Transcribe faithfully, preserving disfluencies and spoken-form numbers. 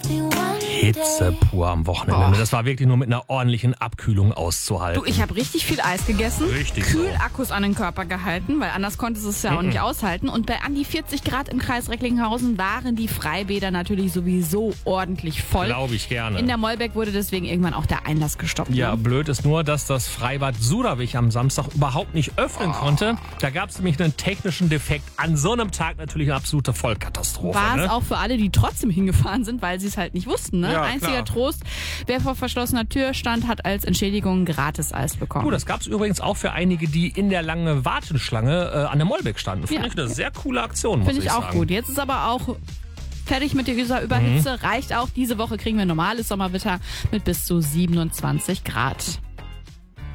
Hitze pur am Wochenende. Boah. Das war wirklich nur mit einer ordentlichen Abkühlung auszuhalten. Du, ich habe richtig viel Eis gegessen, Richtig so. Kühlakkus an den Körper gehalten, weil anders konntest du es ja auch nicht aushalten. Und bei an die vierzig Grad im Kreis Recklinghausen waren die Freibäder natürlich sowieso ordentlich voll. Glaube ich gerne. In der Mollbeck wurde deswegen irgendwann auch der Einlass gestoppt. Ja, Ne? blöd ist nur, dass das Freibad Suderwich am Samstag überhaupt nicht öffnen konnte. Da gab es nämlich einen technischen Defekt. An so einem Tag natürlich eine absolute Vollkatastrophe. War es ne? auch für alle, die trotzdem hingefahren sind, weil sie es halt nicht wussten. Ne? Ja, Einziger klar. Trost, wer vor verschlossener Tür stand, hat als Entschädigung gratis Eis bekommen. Gut, das gab es übrigens auch für einige, die in der langen Warteschlange äh, an der Mollbeck standen. Finde Ja. ich eine sehr coole Aktion, muss Finde ich ich auch sagen. gut. Jetzt ist aber auch fertig mit dieser Überhitze. Reicht auch. Diese Woche kriegen wir normales Sommerwetter mit bis zu siebenundzwanzig Grad.